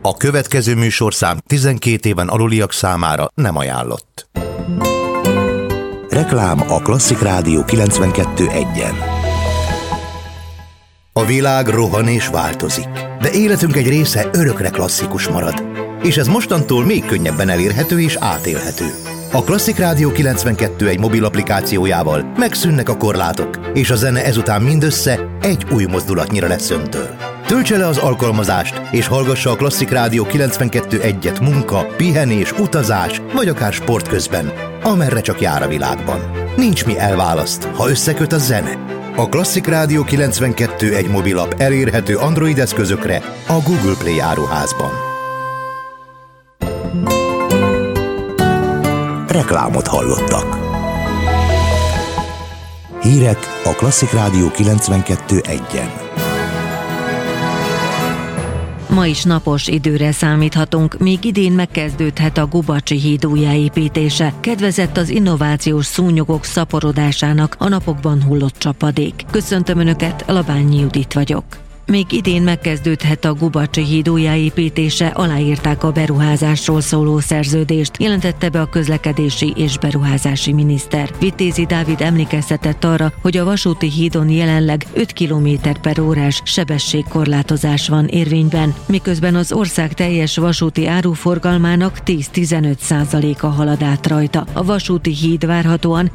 A következő műsorszám 12 éven aluliak számára nem ajánlott. Reklám a Klasszik Rádió 92.1-en. A világ rohan és változik, de életünk egy része örökre klasszikus marad. És ez mostantól még könnyebben elérhető és átélhető. A Klasszik Rádió 92.1 mobil applikációjával megszűnnek a korlátok, és a zene ezután mindössze egy új mozdulatnyira lesz öntől. Töltse le az alkalmazást, és hallgassa a Klasszik Rádió 92.1-et munka, pihenés, utazás, vagy akár sport közben, amerre csak jár a világban. Nincs mi elválaszt, ha összeköt a zene. A Klasszik Rádió 92.1 mobilap elérhető Android eszközökre a Google Play áruházban. Reklámot hallottak. Hírek a Klasszik Rádió 92.1-en. Ma is napos időre számíthatunk, még idén megkezdődhet a Gubacsi híd újjáépítése. Kedvezett az innovációs szúnyogok szaporodásának a napokban hullott csapadék. Köszöntöm Önöket, Labányi Judit vagyok. Még idén megkezdődhet a Gubacsi híd újjáépítése, aláírták a beruházásról szóló szerződést, jelentette be a közlekedési és beruházási miniszter. Vitézi Dávid emlékeztetett arra, hogy a vasúti hídon jelenleg 5 km/órás sebességkorlátozás van érvényben, miközben az ország teljes vasúti áruforgalmának 10-15%-a halad át rajta. A vasúti híd várhatóan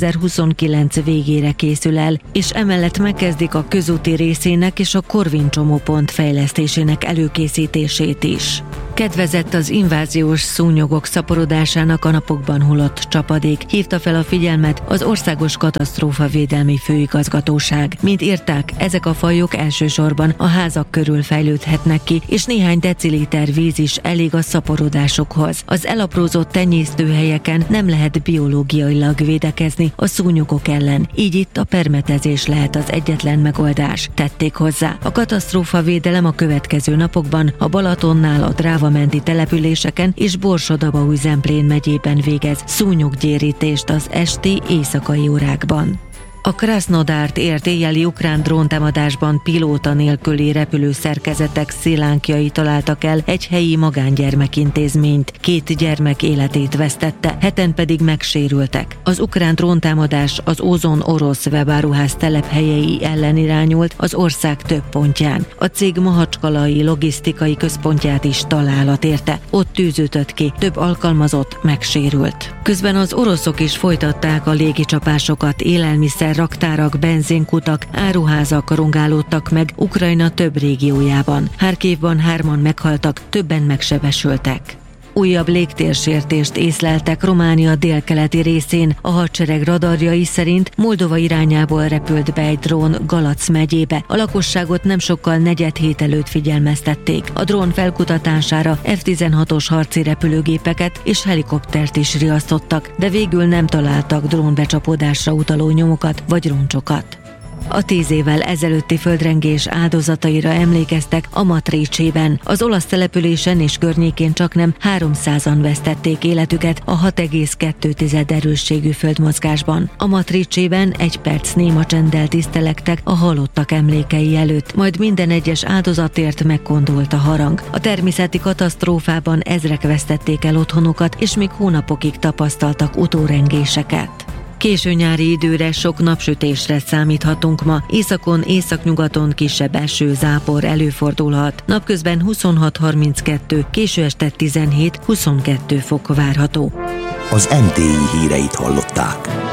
2029 végére készül el, és emellett megkezdik a közúti részének és a Korvin csomópont fejlesztésének előkészítését is. Kedvezett az inváziós szúnyogok szaporodásának a napokban hullott csapadék, hívta fel a figyelmet az Országos Katasztrófavédelmi Főigazgatóság. Mint írták, ezek a fajok elsősorban a házak körül fejlődhetnek ki, és néhány deciliter víz is elég a szaporodásokhoz. Az elaprózott tenyésztőhelyeken nem lehet biológiailag védekezni a szúnyogok ellen, így itt a permetezés lehet az egyetlen megoldás, tették hozzá. A katasztrófavédelem a következő napokban a Balatonnál, a Dráva-menti településeken és Borsod-Abaúj-Zemplén megyében végez szúnyoggyérítést az esti éjszakai órákban. A Krasznodárt ért éjjeli ukrán dróntámadásban pilóta nélküli repülőszerkezetek szilánkjai találtak el egy helyi magángyermekintézményt. 2 gyermek életét vesztette, 7-en pedig megsérültek. Az ukrán dróntámadás az Ozon orosz webáruház telephelyei ellen irányult az ország több pontján. A cég mahacskalai logisztikai központját is találat érte. Ott tűzütött ki, több alkalmazott megsérült. Közben az oroszok is folytatták a légicsapásokat, élelmiszer raktárak, benzinkutak, áruházak rongálódtak meg Ukrajna több régiójában. Harkivban 3-an meghaltak, többen megsebesültek. Újabb légtérsértést észleltek Románia délkeleti részén. A hadsereg radarjai szerint Moldova irányából repült be egy drón Galac megyébe. A lakosságot nem sokkal 4:00 előtt figyelmeztették. A drón felkutatására F-16-os harci repülőgépeket és helikoptert is riasztottak, de végül nem találtak drónbecsapódásra utaló nyomokat vagy roncsokat. A 10 évvel ezelőtti földrengés áldozataira emlékeztek Amatricsében. Az olasz településen és környékén csaknem 300-an vesztették életüket a 6,2 erősségű földmozgásban. Amatricsében 1 perc néma csenddel tisztelegtek a halottak emlékei előtt, majd minden egyes áldozatért megkondult a harang. A természeti katasztrófában ezrek vesztették el otthonukat, és még hónapokig tapasztaltak utórengéseket. Késő nyári időre sok napsütésre számíthatunk ma. Északon, északnyugaton kisebb eső, zápor előfordulhat. Napközben 26-32, késő este 17-22 fok várható. Az NTI híreit hallották.